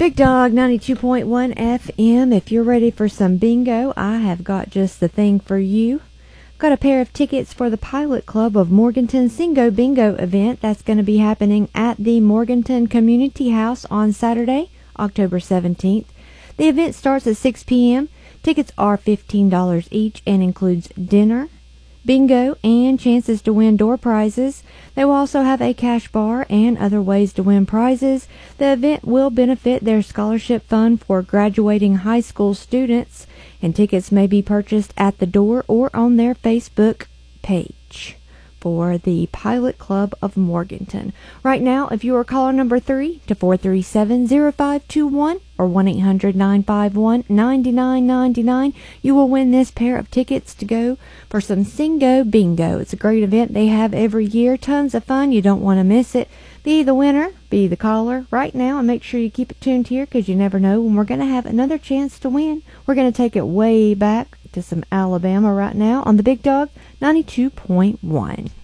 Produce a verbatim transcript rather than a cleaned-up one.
Big Dog ninety-two point one F M. If you're ready for some bingo, I have got just the thing for you. Got a pair of tickets for the Pilot Club of Morganton Singo Bingo event that's going to be happening at the Morganton Community House on Saturday, October seventeenth. The event starts at six p.m. Tickets are fifteen dollars each and includes dinner, bingo, and chances to win door prizes. They will also have a cash bar and other ways to win prizes. The event will benefit their scholarship fund for graduating high school students, and tickets may be purchased at the door or on their Facebook page for the Pilot Club of Morganton. Right now, if you are caller number three to four three seven, zero five two one or one eight hundred, nine five one, nine nine nine nine, you will win this pair of tickets to go for some Singo Bingo. It's a great event they have every year. Tons of fun. You don't want to miss it. Be the winner, be the caller right now, and make sure you keep it tuned here because you never know when we're going to have another chance to win. We're going to take it way back to some Alabama right now on the Big Dog ninety-two point one.